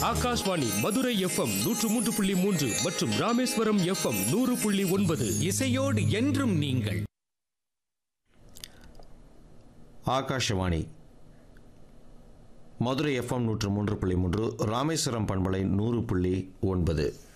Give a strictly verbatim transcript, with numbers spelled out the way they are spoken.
Akashvani Madurai FM நூற்று மூன்று புள்ளி மூன்று மற்றும் ராமேஸ்வரம் எஃப்எம் நூறு புள்ளி ஒன்பது. இசையோடு என்றும் நீங்கள். ஆகாஷவாணி மதுரை எஃப்எம் நூற்று மூன்று புள்ளி மூன்று, ராமேஸ்வரம் பண்பலை நூறு புள்ளி ஒன்பது.